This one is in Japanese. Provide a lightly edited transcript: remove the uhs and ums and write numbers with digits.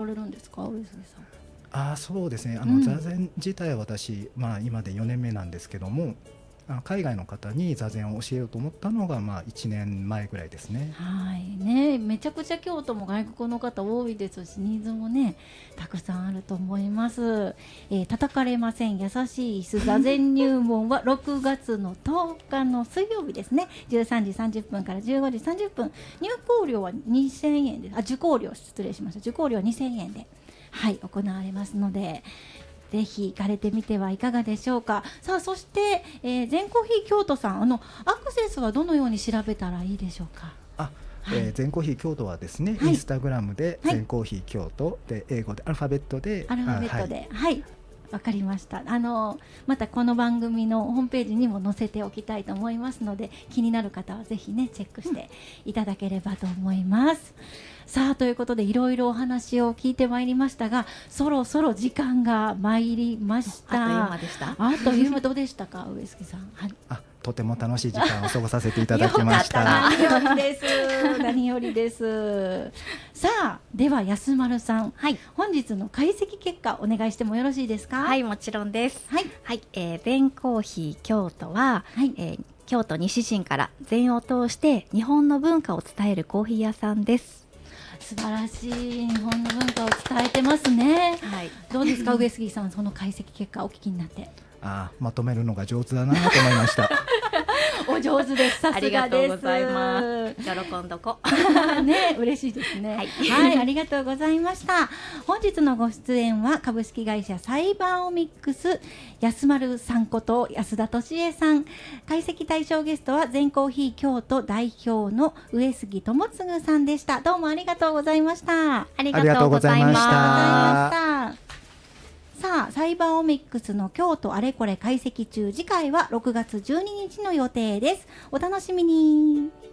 れるんですか、上杉さん。 そうですね、座禅自体は私、今で4年目なんですけども、海外の方に座禅を教えようと思ったのが1年前ぐらいですね。 はいね、めちゃくちゃ京都も外国の方多いですし、ニーズもねたくさんあると思います。叩かれません優しい椅子座禅入門は6月の10日の水曜日ですね、13時30分から15時30分。入校料は2000円で、受講料失礼しました、受講料は2000円で行われますので、ぜひ行かれてみてはいかがでしょうか。さあ、そして、善コーヒー京都さん、アクセスはどのように調べたらいいでしょうか。 善コーヒー京都はですね、インスタグラムで善コーヒー京都で、英語でアルファベットでわかりました。またこの番組のホームページにも載せておきたいと思いますので、気になる方はぜひねチェックしていただければと思います。さあ、ということでいろいろお話を聞いてまいりましたが、そろそろ時間が参りました。 あっという間でした。 あっという間。どうでしたか、上杉さん。 とても楽しい時間を過ごさせていただきました。 何よりです。何よりです。さあ、では安丸さん、本日の解析結果お願いしてもよろしいですか。 はい、もちろんです。善コーヒー京都は、京都西陣から禅を通して日本の文化を伝えるコーヒー屋さんです。 素晴らしい日本の文化を伝えてますね。どうですか、上杉さん、その解析結果お聞きになって。 まとめるのが上手だなと思いました。 お上手です。さすがです。 ありがとうございます。喜んどこ。 ね、嬉しいですね。ありがとうございました。本日のご出演は株式会社サイバーオミックス安丸さんこと安田俊恵さん。解析対象ゲストは善コーヒー京都代表の上杉智嗣さんでした。どうもありがとうございました。 ありがとうございました。 さあ、サイバーオミックスの京都あれこれ解析中、次回は6月12日の予定です。お楽しみに。